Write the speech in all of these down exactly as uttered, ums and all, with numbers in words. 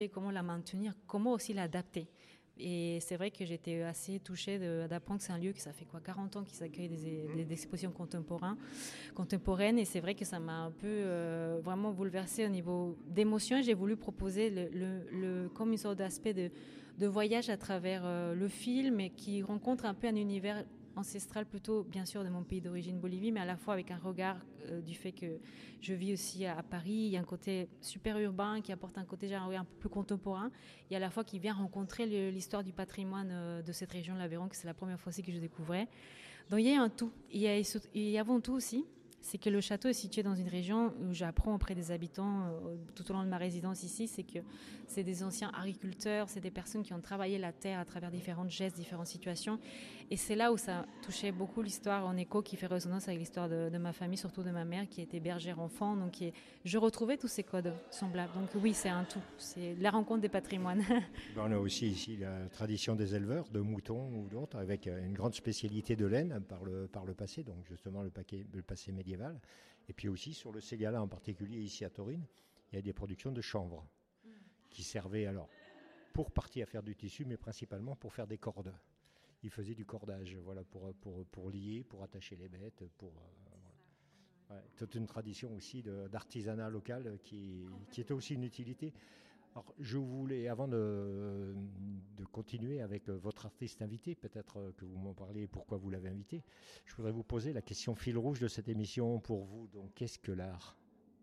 comment la maintenir, comment aussi l'adapter. Et c'est vrai que j'étais assez touchée de, d'apprendre que c'est un lieu qui ça fait quoi quarante ans qu'ils accueillent des, des, des expositions contemporaines, contemporaines et c'est vrai que ça m'a un peu euh, vraiment bouleversée au niveau d'émotion. J'ai voulu proposer le, le, le, comme une sorte d'aspect de, de voyage à travers euh, le film et qui rencontre un peu un univers ancestral plutôt bien sûr de mon pays d'origine Bolivie mais à la fois avec un regard euh, du fait que je vis aussi à, à Paris, il y a un côté super urbain qui apporte un côté genre, oui, un peu plus contemporain et à la fois qui vient rencontrer le, l'histoire du patrimoine euh, de cette région de l'Aveyron que c'est la première fois aussi que je découvrais. Donc il y a un tout, il y a, il y a avant tout aussi c'est que le château est situé dans une région où j'apprends auprès des habitants euh, tout au long de ma résidence ici, c'est que c'est des anciens agriculteurs, c'est des personnes qui ont travaillé la terre à travers différentes gestes, différentes situations. Et c'est là où ça touchait beaucoup l'histoire en écho qui fait résonance avec l'histoire de, de ma famille, surtout de ma mère qui était bergère enfant. Donc qui est, je retrouvais tous ces codes semblables. Donc oui, c'est un tout, c'est la rencontre des patrimoines. Ben, on a aussi ici la tradition des éleveurs de moutons ou d'autres, avec une grande spécialité de laine par le, par le passé, donc justement le, paquet, le passé médiéval. Et puis aussi sur le Ségala en particulier, ici à Taurine, il y a des productions de chanvre qui servaient alors pour partie à faire du tissu, mais principalement pour faire des cordes. Ils faisaient du cordage, voilà, pour, pour, pour lier, pour attacher les bêtes, pour... Euh, voilà. Ouais, toute une tradition aussi de, d'artisanat local qui, qui était aussi une utilité. Alors, je voulais, avant de, de continuer avec votre artiste invité, peut-être que vous m'en parlez, pourquoi vous l'avez invité, je voudrais vous poser la question fil rouge de cette émission pour vous. Donc, qu'est-ce que l'art ?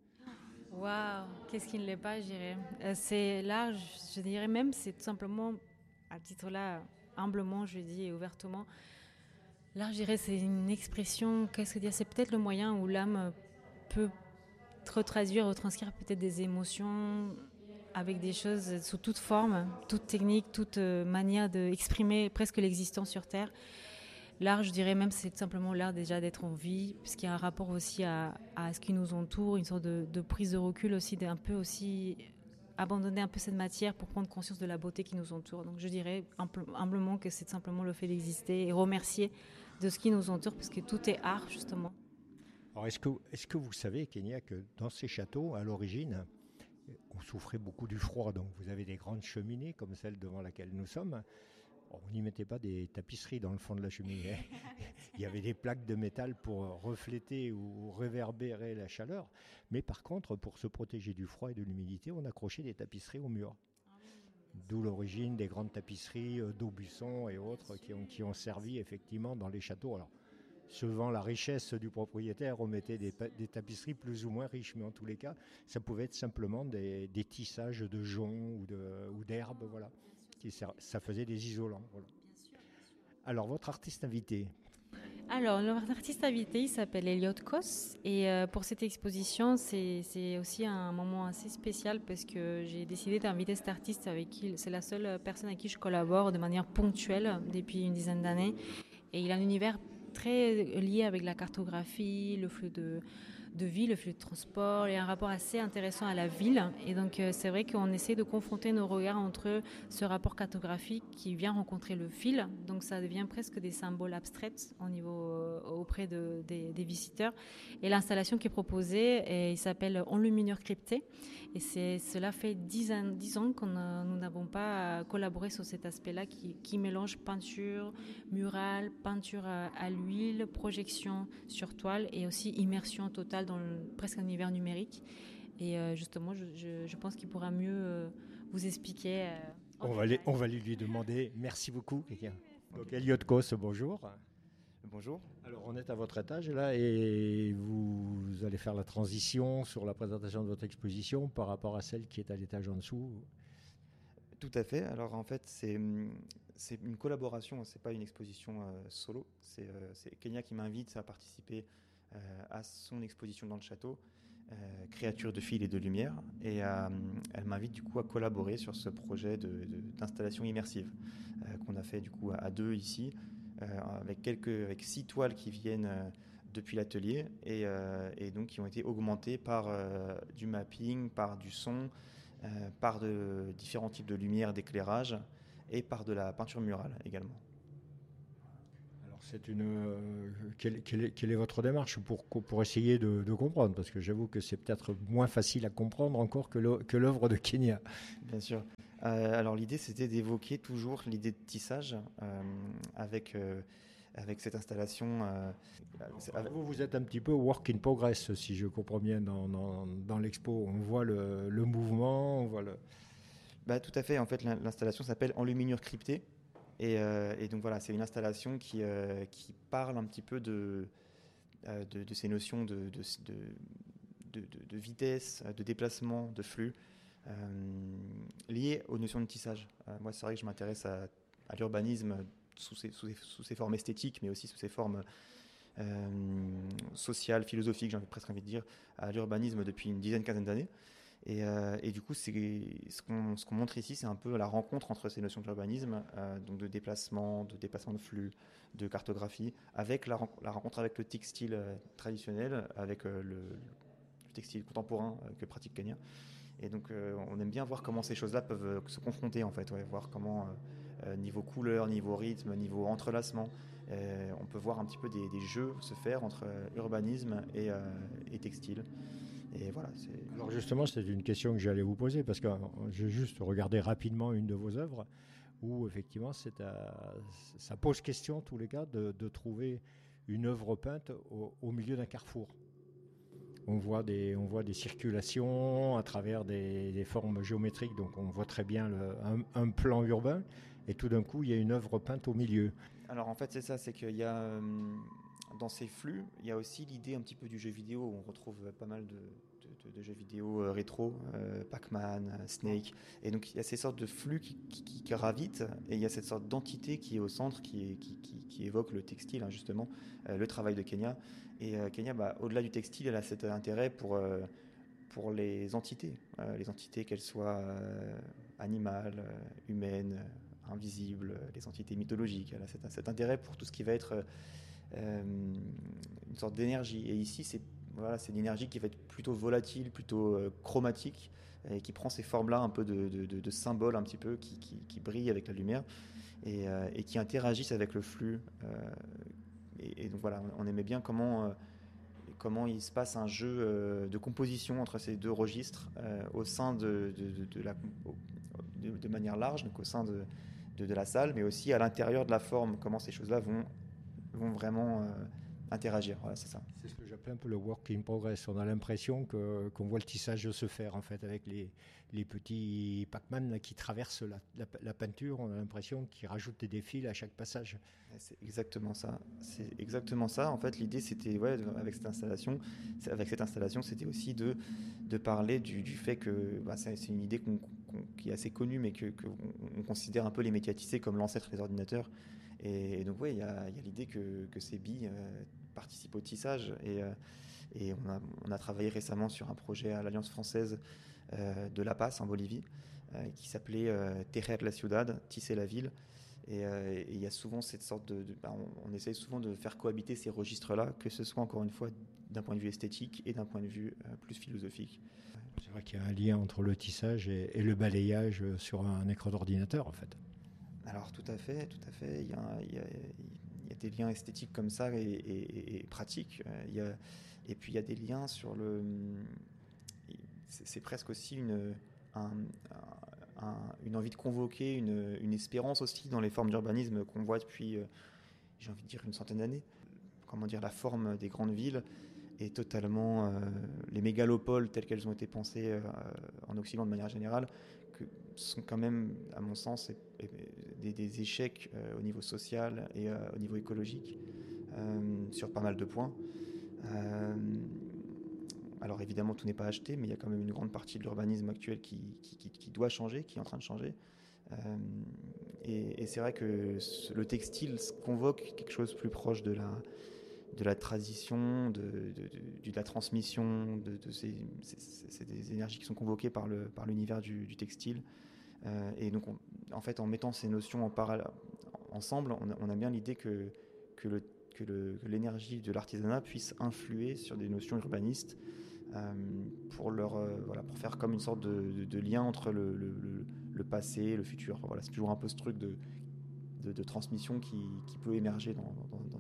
Waouh, qu'est-ce qui ne l'est pas, je dirais. Euh, c'est l'art, je, je dirais même, c'est tout simplement, à titre là, humblement, je dis et ouvertement, l'art, je dirais, c'est une expression, qu'est-ce que dire, c'est peut-être le moyen où l'âme peut retraduire, retranscrire peut-être des émotions avec des choses sous toute forme, toute technique, toute euh, manière d'exprimer presque l'existence sur Terre. L'art, je dirais même, c'est tout simplement l'art déjà d'être en vie, puisqu'il y a un rapport aussi à, à ce qui nous entoure, une sorte de, de prise de recul aussi, d'un peu aussi abandonner un peu cette matière pour prendre conscience de la beauté qui nous entoure. Donc je dirais humblement que c'est simplement le fait d'exister et remercier de ce qui nous entoure, parce que tout est art, justement. Alors, est-ce que, est-ce que vous savez, Kenya, que dans ces châteaux, à l'origine, on souffrait beaucoup du froid, donc vous avez des grandes cheminées comme celle devant laquelle nous sommes. On n'y mettait pas des tapisseries dans le fond de la cheminée. Il y avait des plaques de métal pour refléter ou réverbérer la chaleur. Mais par contre, pour se protéger du froid et de l'humidité, on accrochait des tapisseries au mur. D'où l'origine des grandes tapisseries d'Aubusson et autres qui ont, qui ont servi effectivement dans les châteaux. Alors, suivant la richesse du propriétaire, on mettait des, des tapisseries plus ou moins riches, mais en tous les cas, ça pouvait être simplement des, des tissages de joncs ou, de, ou d'herbes, voilà. Qui, ça faisait des isolants. Voilà. Alors, votre artiste invité. Alors, notre artiste invité, il s'appelle Elliot Kos. Et euh, pour cette exposition, c'est, c'est aussi un moment assez spécial parce que j'ai décidé d'inviter cet artiste avec qui, c'est la seule personne avec qui je collabore de manière ponctuelle depuis une dizaine d'années. Et il a un univers très lié avec la cartographie, le flux de, de vie, le flux de transport, et un rapport assez intéressant à la ville. Et donc euh, c'est vrai qu'on essaie de confronter nos regards entre ce rapport cartographique qui vient rencontrer le fil, donc ça devient presque des symboles abstraits au niveau, euh, auprès de, des, des visiteurs. Et l'installation qui est proposée, et il s'appelle Enlumineur crypté, et c'est, cela fait dix ans, dix ans que nous n'avons pas collaboré sur cet aspect-là qui, qui mélange peinture, mural, peinture à, à l'huile, projection sur toile et aussi immersion totale dans le, presque un univers numérique. Et euh, justement, je, je, je pense qu'il pourra mieux euh, vous expliquer. Euh, on, va les, on va lui demander. Merci beaucoup. Donc, Elliot Kos, bonjour. Bonjour. Alors, on est à votre étage là et vous allez faire la transition sur la présentation de votre exposition par rapport à celle qui est à l'étage en dessous. Tout à fait. Alors, en fait, c'est, c'est une collaboration, c'est pas une exposition euh, solo. C'est, euh, c'est Kenya qui m'invite à participer euh, à son exposition dans le château, euh, Créatures de fil et de lumière. Et euh, elle m'invite du coup à collaborer sur ce projet de, de, d'installation immersive euh, qu'on a fait du coup à, à deux ici. Euh, avec, quelques, avec six toiles qui viennent euh, depuis l'atelier et, euh, et donc qui ont été augmentées par euh, du mapping, par du son, euh, par de différents types de lumière, d'éclairage et par de la peinture murale également. Alors C'est une, euh, quelle, quelle, est, quelle est votre démarche pour, pour essayer de, de comprendre? Parce que j'avoue que c'est peut-être moins facile à comprendre encore que, le, que l'œuvre de Kenya. Bien sûr. Euh, alors l'idée, c'était d'évoquer toujours l'idée de tissage euh, avec, euh, avec cette installation. Euh, avec... Vous, vous êtes un petit peu work in progress, si je comprends bien, dans, dans, dans l'expo. On voit le, le mouvement, on voit le... Bah, tout à fait. En fait, l'installation s'appelle Enluminure cryptée. Et, euh, et donc voilà, c'est une installation qui, euh, qui parle un petit peu de, euh, de, de ces notions de, de, de, de, de vitesse, de déplacement, de flux, euh, liées aux notions de tissage. Euh, moi, c'est vrai que je m'intéresse à, à l'urbanisme sous ses, sous, ses, sous ses formes esthétiques, mais aussi sous ses formes euh, sociales, philosophiques, j'ai presque envie de dire, à l'urbanisme depuis une dizaine, quinzaine d'années. Et, euh, et du coup, c'est, ce, qu'on, ce qu'on montre ici, c'est un peu la rencontre entre ces notions d'urbanisme, euh, donc de déplacement, de déplacement de flux, de cartographie, avec la, la rencontre avec le textile euh, traditionnel, avec euh, le, le textile contemporain euh, que pratique Kenya. Et donc, euh, on aime bien voir comment ces choses-là peuvent euh, se confronter, en fait, ouais, voir comment, euh, niveau couleur, niveau rythme, niveau entrelacement, euh, on peut voir un petit peu des, des jeux se faire entre euh, urbanisme et, euh, et textile. Et voilà, c'est... Alors justement, c'est une question que j'allais vous poser, parce que j'ai juste regardé rapidement une de vos œuvres, où effectivement c'est à, ça pose question, en tous les cas, de, de trouver une œuvre peinte au, au milieu d'un carrefour. On voit, des, on voit des circulations à travers des, des formes géométriques, donc on voit très bien le, un, un plan urbain, et tout d'un coup il y a une œuvre peinte au milieu. Alors en fait c'est ça, c'est qu'il y a... Euh, dans ces flux, il y a aussi l'idée un petit peu du jeu vidéo, où on retrouve pas mal de... De, de jeux vidéo euh, rétro, euh, Pac-Man, euh, Snake. Et donc il y a ces sortes de flux qui, qui, qui gravitent, et il y a cette sorte d'entité qui est au centre, qui, est, qui, qui, qui évoque le textile, hein, justement, euh, le travail de Kenya. Et euh, Kenya, bah, au-delà du textile, elle a cet intérêt pour, euh, pour les entités. Euh, les entités, qu'elles soient euh, animales, euh, humaines, euh, invisibles, euh, les entités mythologiques. Elle a cet, cet intérêt pour tout ce qui va être euh, une sorte d'énergie. Et ici, c'est Voilà, c'est une énergie qui va être plutôt volatile, plutôt euh, chromatique, et qui prend ces formes-là un peu de, de, de, de symboles un petit peu, qui, qui, qui brillent avec la lumière, et, euh, et qui interagissent avec le flux. Euh, et, et donc voilà, on aimait bien comment, euh, comment il se passe un jeu euh, de composition entre ces deux registres euh, au sein de, de, de, de la de, de manière large, donc au sein de, de, de la salle, mais aussi à l'intérieur de la forme, comment ces choses-là vont, vont vraiment... Euh, interagir, voilà, c'est ça. C'est ce que j'appelle un peu le work in progress. On a l'impression que, qu'on voit le tissage se faire, en fait, avec les, les petits Pac-Man là, qui traversent la, la, la peinture. On a l'impression qu'ils rajoutent des défis à chaque passage. C'est exactement ça. C'est exactement ça. En fait, l'idée, c'était, ouais, avec cette installation, avec cette installation, c'était aussi de, de parler du, du fait que, bah, c'est, c'est une idée qu'on, qu'on, qui est assez connue, mais que, qu'on on considère un peu les médiatisés comme l'ancêtre des ordinateurs. Et, et donc, oui, il y, y a l'idée que, que ces billes euh, participent au tissage. Et, euh, et on, a, on a travaillé récemment sur un projet à l'Alliance française euh, de La Paz, en Bolivie, euh, qui s'appelait euh, Tejer la Ciudad, tisser la ville. Et euh, il y a souvent cette sorte de... de bah, on, on essaye souvent de faire cohabiter ces registres-là, que ce soit encore une fois d'un point de vue esthétique et d'un point de vue euh, plus philosophique. C'est vrai qu'il y a un lien entre le tissage et, et le balayage sur un écran d'ordinateur, en fait. Alors tout à fait, tout à fait. Il y a, il y a, il y a des liens esthétiques comme ça et, et, et pratiques. Il y a, et puis il y a des liens sur le... C'est, c'est presque aussi une, un, un, une envie de convoquer une, une espérance aussi dans les formes d'urbanisme qu'on voit depuis, j'ai envie de dire, une centaine d'années. Comment dire, la forme des grandes villes est totalement... Euh, les mégalopoles telles qu'elles ont été pensées euh, en Occident de manière générale, que sont quand même, à mon sens, des, des échecs euh, au niveau social et euh, au niveau écologique euh, sur pas mal de points. Euh, alors évidemment, tout n'est pas acheté, mais il y a quand même une grande partie de l'urbanisme actuel qui, qui, qui, qui doit changer, qui est en train de changer. Euh, et, et c'est vrai que le textile convoque quelque chose plus proche de la, de la tradition, de, de, de, de la transmission, de, de ces, c'est, c'est des énergies qui sont convoquées par, le, par l'univers du, du textile. Euh, et donc, on, en fait, en mettant ces notions en parallèle, ensemble, on a, on a bien l'idée que, que, le, que, le, que l'énergie de l'artisanat puisse influer sur des notions urbanistes euh, pour, leur, euh, voilà, pour faire comme une sorte de, de, de lien entre le, le, le, le passé et le futur. Enfin, voilà, c'est toujours un peu ce truc de, de, de transmission qui, qui peut émerger dans, dans, dans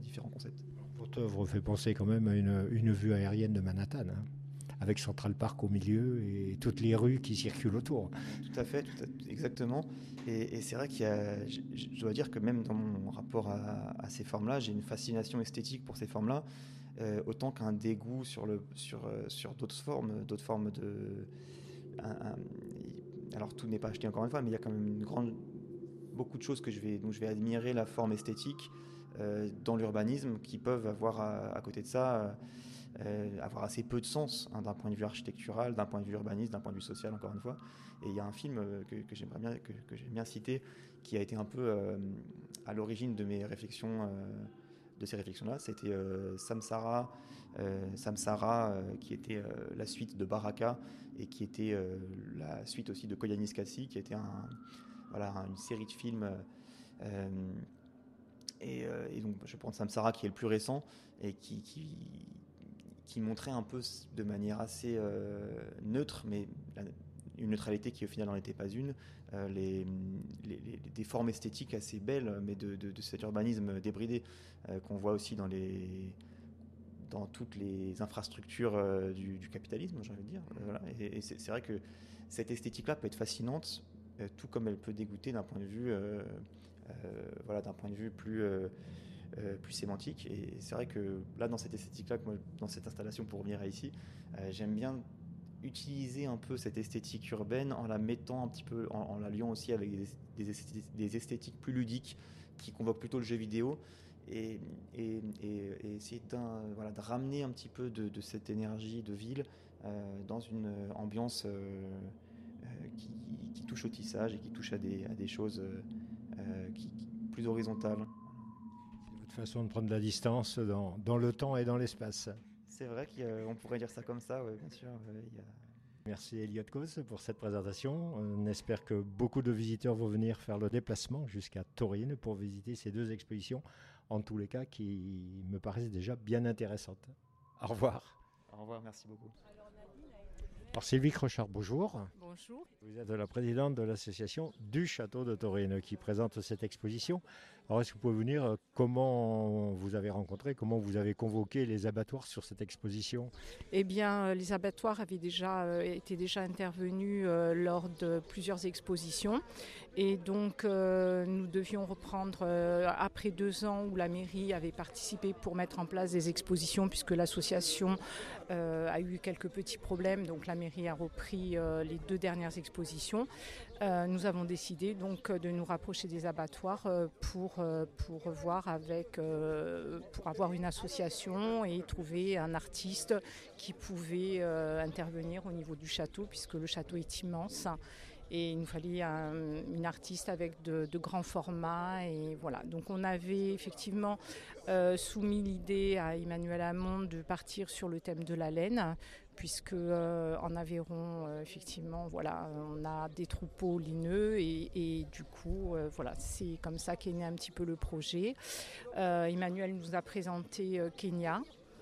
différents concepts. Votre œuvre fait penser quand même à une, une vue aérienne de Manhattan, hein, avec Central Park au milieu et toutes les rues qui circulent autour. Tout à fait, tout à, exactement. Et, et c'est vrai qu'il y a, je, je dois dire que même dans mon rapport à, à ces formes-là, j'ai une fascination esthétique pour ces formes-là, euh, autant qu'un dégoût sur, le, sur, sur d'autres formes, d'autres formes de... Un, un, alors tout n'est pas acheté encore une fois, mais il y a quand même une grande, beaucoup de choses que je vais, donc je vais admirer la forme esthétique euh, dans l'urbanisme qui peuvent avoir à, à côté de ça euh, avoir assez peu de sens hein, d'un point de vue architectural, d'un point de vue urbaniste, d'un point de vue social encore une fois. Et il y a un film euh, que, que j'aimerais bien que, que j'aime bien citer qui a été un peu euh, à l'origine de mes réflexions, euh, de ces réflexions-là. C'était euh, Samsara, euh, Samsara euh, qui était euh, la suite de Baraka et qui était euh, la suite aussi de Koyaanisqatsi, qui était un, voilà, une série de films. Euh, et, euh, et donc je prends Samsara qui est le plus récent et qui, qui, qui montrait un peu de manière assez euh, neutre, mais la, une neutralité qui au final n'en était pas une, euh, les, les, les, des formes esthétiques assez belles, mais de, de, de cet urbanisme débridé euh, qu'on voit aussi dans, les, dans toutes les infrastructures euh, du, du capitalisme, j'ai envie de dire. Euh, voilà. Et, et c'est, c'est vrai que cette esthétique-là peut être fascinante, euh, tout comme elle peut dégoûter d'un point de vue, euh, euh, voilà, d'un point de vue plus... Euh, Euh, plus sémantique. Et c'est vrai que là, dans cette esthétique-là, moi, dans cette installation, pour revenir à ici, euh, j'aime bien utiliser un peu cette esthétique urbaine en la mettant un petit peu, en, en la liant aussi avec des, des, esthétiques, des esthétiques plus ludiques qui convoquent plutôt le jeu vidéo et, et, et, et essayer voilà, de ramener un petit peu de, de cette énergie de ville euh, dans une ambiance euh, euh, qui, qui touche au tissage et qui touche à des, à des choses euh, qui, qui, plus horizontales. Façon de prendre la distance dans, dans le temps et dans l'espace. C'est vrai qu'on pourrait dire ça comme ça, ouais, bien sûr. Euh, y a... Merci Elliot Kos pour cette présentation. On espère que beaucoup de visiteurs vont venir faire le déplacement jusqu'à Taurine pour visiter ces deux expositions, en tous les cas qui me paraissent déjà bien intéressantes. Au revoir. Au revoir, merci beaucoup. Alors Sylvie Crochard, bonjour. Bonjour. Vous êtes la présidente de l'association du Château de Taurine qui présente cette exposition. Alors est-ce que vous pouvez vous dire comment vous avez rencontré, comment vous avez convoqué les abattoirs sur cette exposition ? Eh bien, les abattoirs avaient déjà euh, été déjà intervenus euh, lors de plusieurs expositions. Et donc, euh, nous devions reprendre, euh, après deux ans où la mairie avait participé pour mettre en place des expositions, puisque l'association euh, a eu quelques petits problèmes. Donc, la mairie a repris euh, les deux dernières expositions. Euh, nous avons décidé donc de nous rapprocher des abattoirs euh, pour, euh, pour voir avec, euh, pour avoir une association et trouver un artiste qui pouvait euh, intervenir au niveau du château, puisque le château est immense. Et il nous fallait un, une artiste avec de, de grands formats. Et voilà. Donc on avait effectivement euh, soumis l'idée à Emmanuel Hamon de partir sur le thème de la laine, puisque euh, en Aveyron, euh, effectivement, voilà, on a des troupeaux lineux et, et du coup, euh, voilà, c'est comme ça qu'est né un petit peu le projet. Euh, Emmanuel nous a présenté euh, Kenya.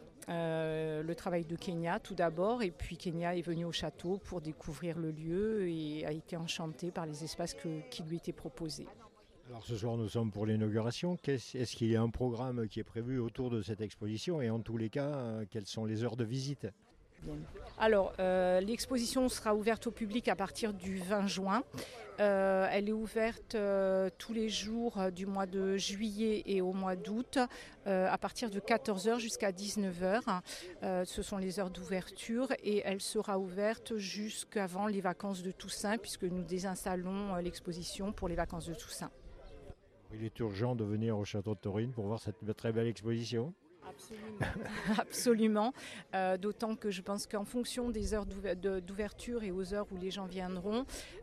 Euh, le travail de Kenya tout d'abord, et puis Kenya est venu au château pour découvrir le lieu et a été enchanté par les espaces que, qui lui étaient proposés. Alors ce soir nous sommes pour l'inauguration. Qu'est-ce, est-ce qu'il y a un programme qui est prévu autour de cette exposition et en tous les cas, euh, quelles sont les heures de visite ? Bien. Alors, euh, l'exposition sera ouverte au public à partir du vingt juin. Euh, elle est ouverte euh, tous les jours euh, du mois de juillet et au mois d'août, euh, à partir de quatorze heures jusqu'à dix-neuf heures. Euh, ce sont les heures d'ouverture et elle sera ouverte jusqu'avant les vacances de Toussaint, puisque nous désinstallons euh, l'exposition pour les vacances de Toussaint. Il est urgent de venir au château de Taurine pour voir cette très belle exposition. Absolument, Absolument. Euh, d'autant que je pense qu'en fonction des heures d'ouverture et aux heures où les gens viendront,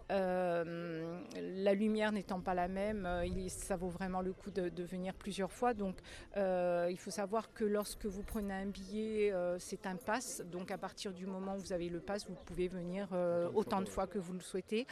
euh, la lumière n'étant pas la même, il, ça vaut vraiment le coup de, de venir plusieurs fois. Donc euh, il faut savoir que lorsque vous prenez un billet, euh, c'est un pass. Donc à partir du moment où vous avez le pass, vous pouvez venir euh, autant de fois que vous le souhaitez.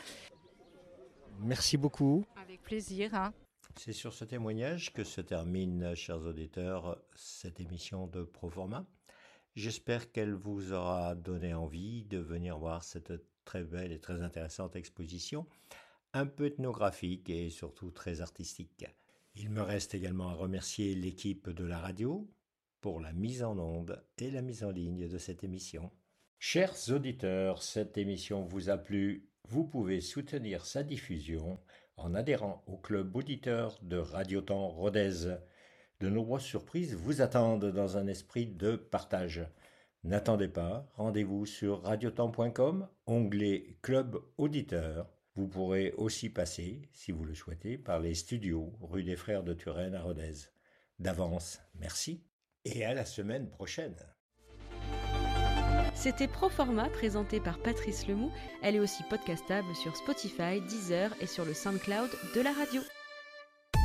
Merci beaucoup. Avec plaisir. Hein. C'est sur ce témoignage que se termine, chers auditeurs, cette émission de Proforma. J'espère qu'elle vous aura donné envie de venir voir cette très belle et très intéressante exposition, un peu ethnographique et surtout très artistique. Il me reste également à remercier l'équipe de la radio pour la mise en onde et la mise en ligne de cette émission. Chers auditeurs, cette émission vous a plu. Vous pouvez soutenir sa diffusion en adhérant au club auditeur de Radio Temps Rodez. De nombreuses surprises vous attendent dans un esprit de partage. N'attendez pas, rendez-vous sur radiotemps point com, onglet Club Auditeur. Vous pourrez aussi passer, si vous le souhaitez, par les studios rue des Frères de Turenne à Rodez. D'avance, merci et à la semaine prochaine. C'était Proforma, présenté par Patrice Lemoux. Elle est aussi podcastable sur Spotify, Deezer et sur le SoundCloud de la radio.